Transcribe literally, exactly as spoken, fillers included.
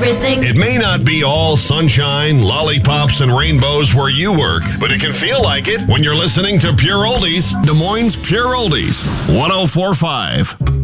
everything. It may not be all sunshine, lollipops, and rainbows where you work, but it can feel like it when you're listening to Pure Oldies, Des Moines Pure Oldies, one oh four point five.